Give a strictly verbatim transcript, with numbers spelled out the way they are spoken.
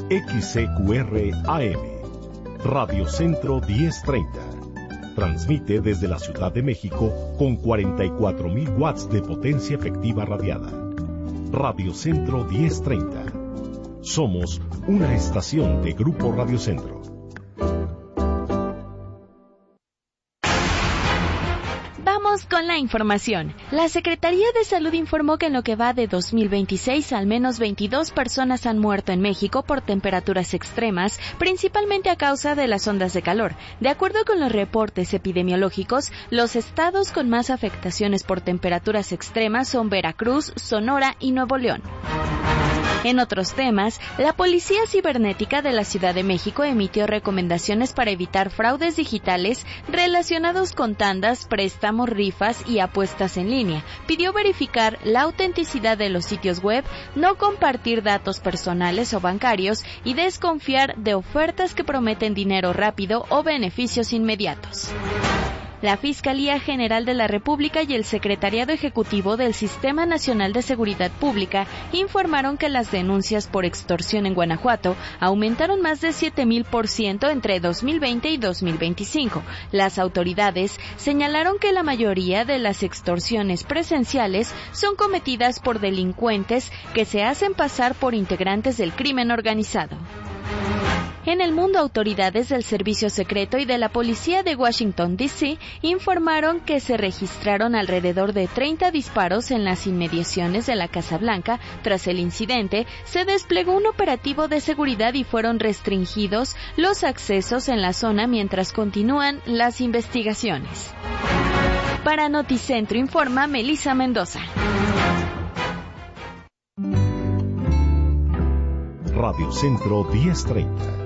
X C Q R A M, Radio Centro diez treinta. Transmite desde la Ciudad de México con cuarenta y cuatro mil watts de potencia efectiva radiada. Radio Centro diez treinta. Somos una estación de Grupo Radio Centro. Vamos con la información. La Secretaría de Salud informó que en lo que va de dos mil veintiséis, al menos veintidós personas han muerto en México por temperaturas extremas, principalmente a causa de las ondas de calor. De acuerdo con los reportes epidemiológicos, los estados con más afectaciones por temperaturas extremas son Veracruz, Sonora y Nuevo León. En otros temas, la Policía Cibernética de la Ciudad de México emitió recomendaciones para evitar fraudes digitales relacionados con tandas, préstamos, rifas y apuestas en línea. Pidió verificar la autenticidad de los sitios web, no compartir datos personales o bancarios y desconfiar de ofertas que prometen dinero rápido o beneficios inmediatos. La Fiscalía General de la República y el Secretariado Ejecutivo del Sistema Nacional de Seguridad Pública informaron que las denuncias por extorsión en Guanajuato aumentaron más de siete mil por ciento entre dos mil veinte y dos mil veinticinco. Las autoridades señalaron que la mayoría de las extorsiones presenciales son cometidas por delincuentes que se hacen pasar por integrantes del crimen organizado. En el mundo, autoridades del Servicio Secreto y de la Policía de Washington, D C informaron que se registraron alrededor de treinta disparos en las inmediaciones de la Casa Blanca. Tras el incidente, se desplegó un operativo de seguridad y fueron restringidos los accesos en la zona mientras continúan las investigaciones. Para Noticentro informa Melissa Mendoza. Radio Centro diez treinta.